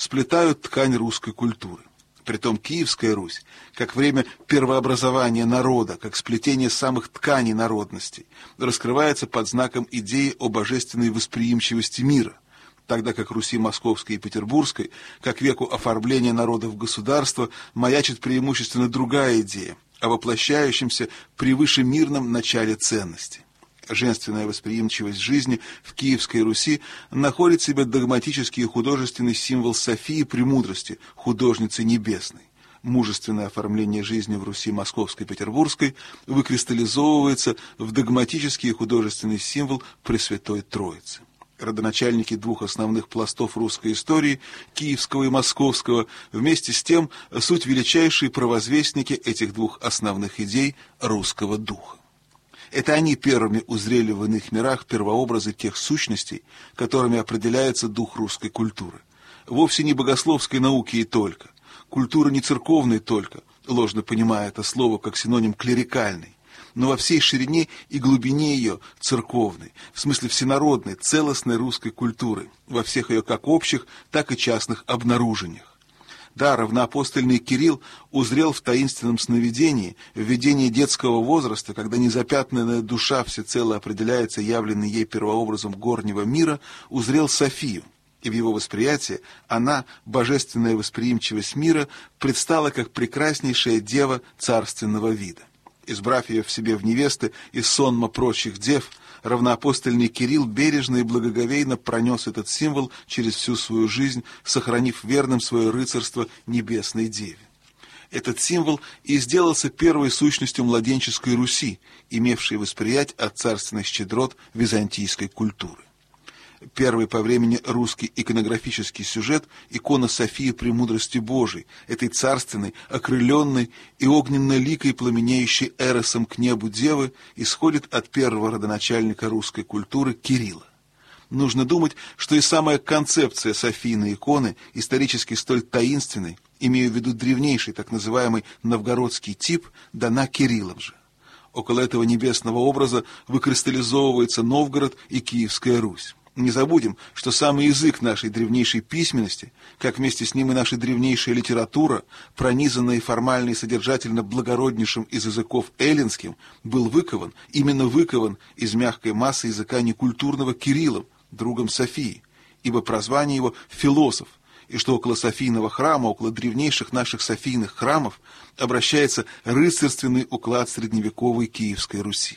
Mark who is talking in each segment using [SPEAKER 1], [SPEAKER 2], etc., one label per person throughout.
[SPEAKER 1] сплетают ткань русской культуры. Притом Киевская Русь, как время первообразования народа, как сплетение самых тканей народностей, раскрывается под знаком идеи о божественной восприимчивости мира, тогда как Руси Московской и Петербургской, как веку оформления народа в государство, маячит преимущественно другая идея о воплощающемся превыше мирном начале ценностей. Женственная восприимчивость жизни в Киевской Руси находит в себе догматический и художественный символ Софии Премудрости, художницы небесной. Мужественное оформление жизни в Руси Московской и Петербургской выкристаллизовывается в догматический и художественный символ Пресвятой Троицы. Родоначальники двух основных пластов русской истории, киевского и московского, вместе с тем суть величайшие провозвестники этих двух основных идей русского духа. Это они первыми узрели в иных мирах первообразы тех сущностей, которыми определяется дух русской культуры. Вовсе не богословской науки и только, культуры не церковной только, ложно понимая это слово как синоним клерикальной, но во всей ширине и глубине ее церковной, в смысле всенародной, целостной русской культуры, во всех ее как общих, так и частных обнаружениях. Да, равноапостольный Кирилл узрел в таинственном сновидении, в видении детского возраста, когда незапятнанная душа всецело определяется явленной ей первообразом горнего мира, узрел Софию, и в его восприятии она, божественная восприимчивость мира, предстала как прекраснейшая дева царственного вида. Избрав ее в себе в невесты из сонма прочих дев, равноапостольный Кирилл бережно и благоговейно пронес этот символ через всю свою жизнь, сохранив верным свое рыцарство небесной деве. Этот символ и сделался первой сущностью младенческой Руси, имевшей восприять от царственных щедрот византийской культуры. Первый по времени русский иконографический сюжет – икона Софии Премудрости Божией, этой царственной, окрыленной и огненно-ликой, пламенеющей эросом к небу девы, исходит от первого родоначальника русской культуры Кирилла. Нужно думать, что и самая концепция Софийной иконы, исторически столь таинственной, имея в виду древнейший так называемый новгородский тип, дана Кириллом же. Около этого небесного образа выкристаллизовывается Новгород и Киевская Русь. Не забудем, что самый язык нашей древнейшей письменности, как вместе с ним и наша древнейшая литература, пронизанная и формально и содержательно благороднейшим из языков эллинским, был выкован, именно выкован из мягкой массы языка некультурного Кириллом, другом Софии, ибо прозвание его «философ», и что около Софийного храма, около древнейших наших Софийных храмов, обращается рыцарственный уклад средневековой Киевской Руси.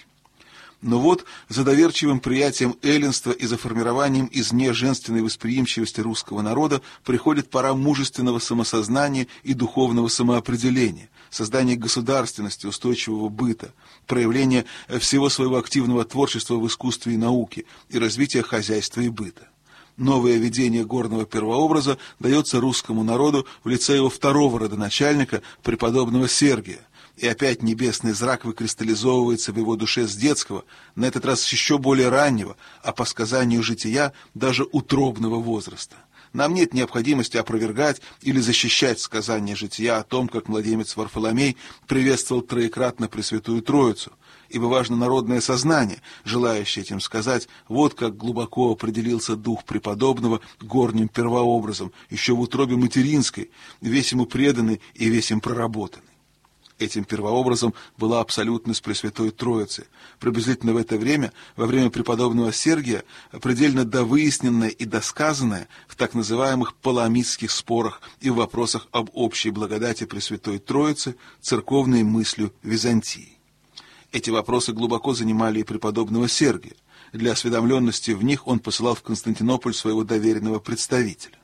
[SPEAKER 1] Но вот за доверчивым приятием эллинства и за формированием извне женственной восприимчивости русского народа приходит пора мужественного самосознания и духовного самоопределения, создания государственности, устойчивого быта, проявления всего своего активного творчества в искусстве и науке и развития хозяйства и быта. Новое видение горного первообраза дается русскому народу в лице его второго родоначальника, преподобного Сергия, и опять небесный зрак выкристаллизовывается в его душе с детского, на этот раз с еще более раннего, а по сказанию жития даже утробного возраста. Нам нет необходимости опровергать или защищать сказание жития о том, как младенец Варфоломей приветствовал троекратно Пресвятую Троицу, ибо важно народное сознание, желающее этим сказать, вот как глубоко определился дух преподобного горним первообразом, еще в утробе материнской, весь ему преданный и весь им проработанный. Этим первообразом была абсолютность Пресвятой Троицы. Приблизительно в это время, во время преподобного Сергия, предельно довыясненное и досказанное в так называемых паламистских спорах и в вопросах об общей благодати Пресвятой Троицы церковной мыслью Византии. Эти вопросы глубоко занимали и преподобного Сергия. Для осведомленности в них он посылал в Константинополь своего доверенного представителя.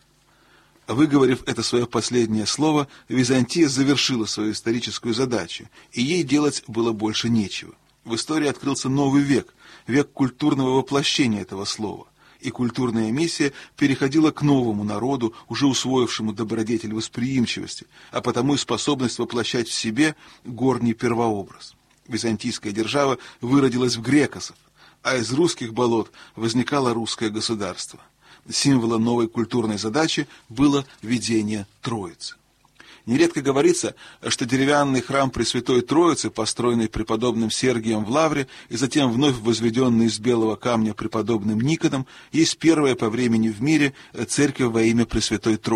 [SPEAKER 1] Выговорив это свое последнее слово, Византия завершила свою историческую задачу, и ей делать было больше нечего. В истории открылся новый век, век культурного воплощения этого слова, и культурная миссия переходила к новому народу, уже усвоившему добродетель восприимчивости, а потому и способность воплощать в себе горний первообраз. Византийская держава выродилась в грекосов, а из русских болот возникало русское государство. Символом новой культурной задачи было видение Троицы. Нередко говорится, что деревянный храм Пресвятой Троицы, построенный преподобным Сергием в Лавре и затем вновь возведенный из белого камня преподобным Никоном, есть первая по времени в мире церковь во имя Пресвятой Троицы.